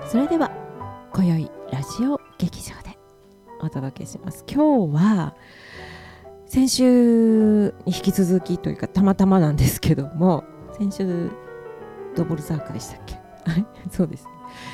それでは今宵ラジオ劇場でお届けします。今日は先週に引き続きというかたまたまなんですけども、先週ドボルザークでしたっけそうです、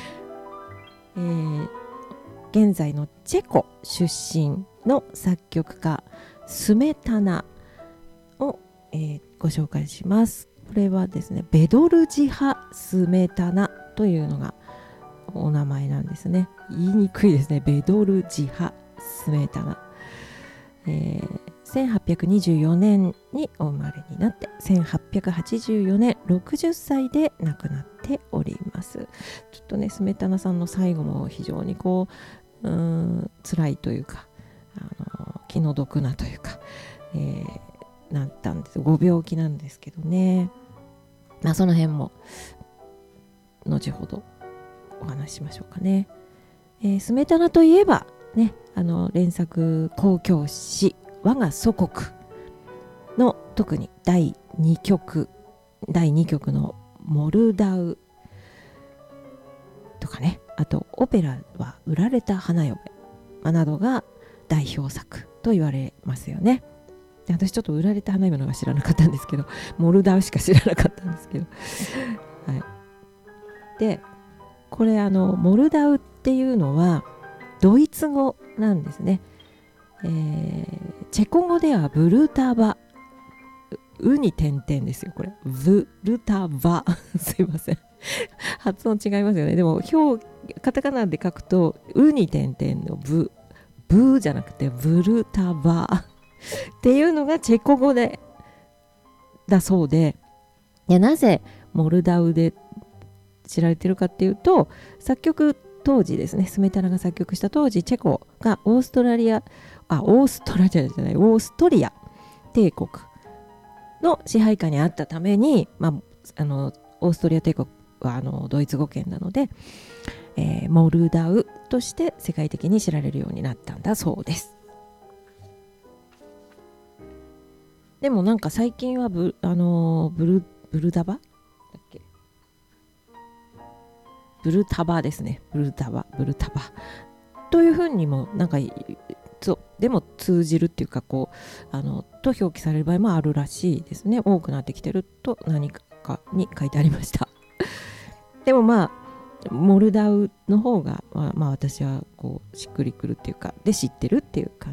現在のチェコ出身の作曲家スメタナを、ご紹介します。これはですね、ベドルジハ・スメタナというのがお名前なんですね。言いにくいですね。ベドルジハ・スメタナ、1824年にお生まれになって1884年60歳で亡くなっております。ちょっとね、スメタナさんの最後も非常に辛いというか、気の毒なというか、なったんです。ご病気なんですけどね。その辺も後ほどお話ししましょうかね。スメタナといえばね、連作交響詩我が祖国の特に第2曲のモルダウとかね、あとオペラは売られた花嫁などが代表作と言われますよね。で、私ちょっと売られた花嫁のが知らなかったんですけど、モルダウしか知らなかったんですけどはい。で、これモルダウっていうのはドイツ語なんですね。チェコ語ではブルタバ、うに点々ですよ、これ。ブルタバすいません発音違いますよね。でもカタカナで書くとうに点々のブーじゃなくてブルタバっていうのがチェコ語でだそうで、なぜモルダウで知られてるかっていうと、作曲当時ですね、スメタナが作曲した当時、チェコがオーストリア帝国の支配下にあったために、オーストリア帝国はドイツ語圏なので、モルダウとして世界的に知られるようになったんだそうです。でもなんか最近はブルダバだっけ、ブルタバですね。ブルタバというふうにもなんかでも通じるっていうか、と表記される場合もあるらしいですね。多くなってきてると何かに書いてありましたでもモルダウの方が私はしっくりくるっていうかで知ってるっていう感